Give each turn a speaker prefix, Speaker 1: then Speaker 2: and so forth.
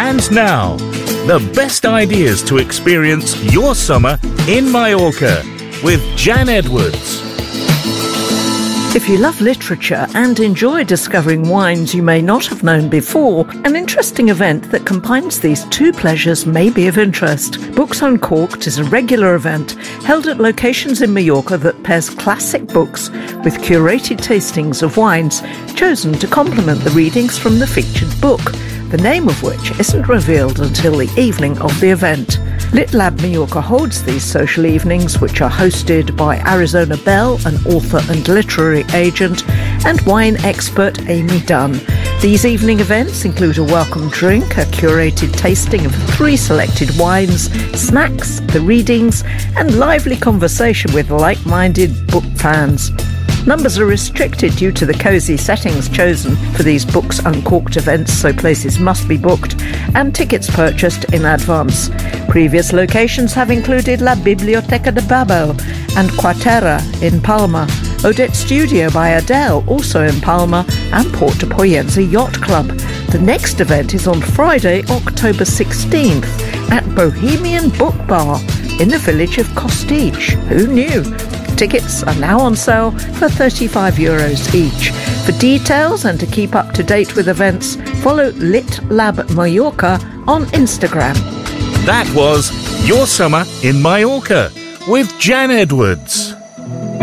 Speaker 1: And now, the best ideas to experience your summer in Mallorca with Jan Edwards.
Speaker 2: If you love literature and enjoy discovering wines you may not have known before, an interesting event that combines these two pleasures may be of interest. Books Uncorked is a regular event held at locations in Mallorca that pairs classic books with curated tastings of wines chosen to complement the readings from the featured book, the name of which isn't revealed until the evening of the event. Lit Lab Mallorca holds these social evenings, which are hosted by Arizona Bell, an author and literary agent, and wine expert Amy Dunn. These evening events include a welcome drink, a curated tasting of 3 selected wines, snacks, the readings, and lively conversation with like-minded book fans. Numbers are restricted due to the cosy settings chosen for these Books Uncorked events, so places must be booked and tickets purchased in advance. Previous locations have included La Biblioteca de Babel and Quatera in Palma, Odette Studio by Adele, also in Palma, and Port de Poyenza Yacht Club. The next event is on Friday, October 16th at Bohemian Book Bar in the village of Costitx. Who knew? Tickets are now on sale for €35 each. For details and to keep up to date with events, follow Lit Lab Mallorca on Instagram.
Speaker 1: That was Your Summer in Mallorca with Jan Edwards.